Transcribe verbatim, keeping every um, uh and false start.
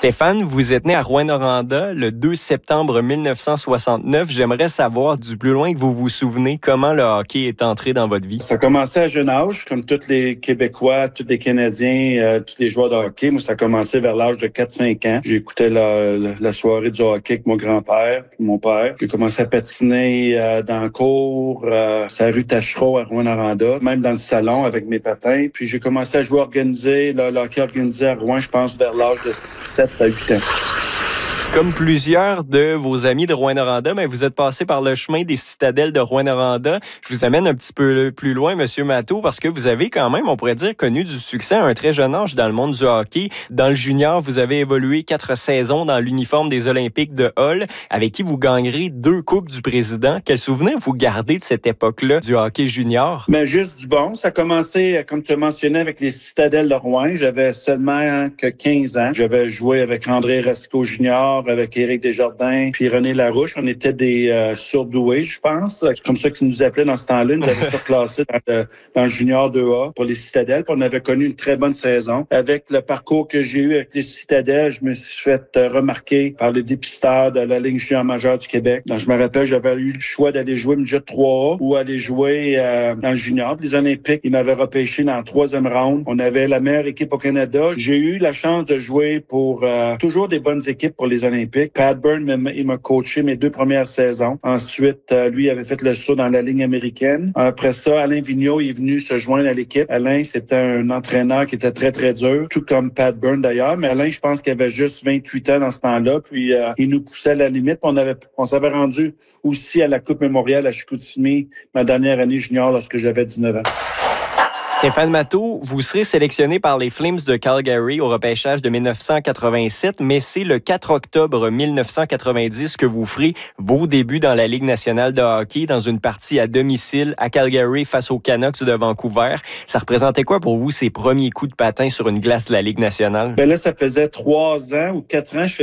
Stéphane, vous êtes né à Rouyn-Noranda le deux septembre mille neuf cent soixante-neuf. J'aimerais savoir du plus loin que vous vous souvenez comment le hockey est entré dans votre vie. Ça a commencé à jeune âge, comme tous les Québécois, tous les Canadiens, euh, tous les joueurs de hockey. Moi, ça a commencé vers l'âge de quatre cinq ans. J'écoutais la, la, la soirée du hockey avec mon grand-père, mon père. J'ai commencé à patiner euh, dans la cour, euh, sur la rue Tachereau à Rouyn-Noranda, même dans le salon avec mes patins. Puis j'ai commencé à jouer organisé, le, le hockey organisé à Rouen, je pense, vers l'âge de sept à huit ans. Comme plusieurs de vos amis de Rouyn-Noranda, mais vous êtes passé par le chemin des citadelles de Rouyn-Noranda. Je vous amène un petit peu plus loin, Monsieur Matteau, parce que vous avez quand même, on pourrait dire, connu du succès à un très jeune âge dans le monde du hockey. Dans le junior, vous avez évolué quatre saisons dans l'uniforme des Olympiques de Hull, avec qui vous gagnerez deux Coupes du Président. Quel souvenir vous gardez de cette époque-là du hockey junior? Mais juste du bon. Ça a commencé, comme tu as mentionné, avec les citadelles de Rouen. J'avais seulement que quinze ans. J'avais joué avec André Racicot junior, avec Éric Desjardins, puis René Larouche. On était des euh, surdoués, je pense. C'est comme ça qu'ils nous appelaient dans ce temps-là. Ils nous avaient surclassés dans le, dans le junior deux A pour les citadelles. Puis on avait connu une très bonne saison. Avec le parcours que j'ai eu avec les citadelles, je me suis fait euh, remarquer par les dépisteurs de la Ligue junior majeure du Québec. Donc, je me rappelle, j'avais eu le choix d'aller jouer midget trois A ou aller jouer euh, dans le junior. Puis les Olympiques, ils m'avaient repêché dans le troisième round. On avait la meilleure équipe au Canada. J'ai eu la chance de jouer pour euh, toujours des bonnes équipes pour les Olympiques. Pat Byrne, il m'a coaché mes deux premières saisons. Ensuite, lui avait fait le saut dans la ligne américaine. Après ça, Alain Vigneault est venu se joindre à l'équipe. Alain, c'était un entraîneur qui était très, très dur, tout comme Pat Byrne d'ailleurs. Mais Alain, je pense qu'il avait juste vingt-huit ans dans ce temps-là. Puis, euh, il nous poussait à la limite. On avait, on s'avait rendu aussi à la Coupe Mémoriale à Chicoutimi, ma dernière année junior lorsque j'avais dix-neuf ans. Stéphane Matteau, vous serez sélectionné par les Flames de Calgary au repêchage de mille neuf cent quatre-vingt-sept, mais c'est le quatre octobre mille neuf cent quatre-vingt-dix que vous ferez vos débuts dans la Ligue nationale de hockey dans une partie à domicile à Calgary face aux Canucks de Vancouver. Ça représentait quoi pour vous ces premiers coups de patin sur une glace de la Ligue nationale? Ben là, ça faisait trois ans ou quatre ans. Je